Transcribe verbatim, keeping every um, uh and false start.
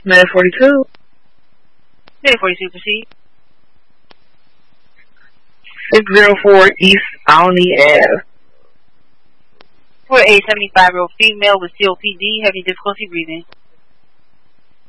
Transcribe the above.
nine forty-two. nine forty-two, proceed. six oh four East Alney Ave. For a seventy-five-year-old female with C O P D having difficulty breathing.